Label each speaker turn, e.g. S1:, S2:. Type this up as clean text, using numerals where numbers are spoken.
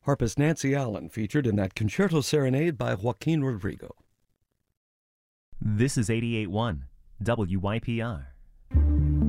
S1: Harpist Nancy Allen featured in that concerto serenade by Joaquin Rodrigo.
S2: This is 88.1 WYPR.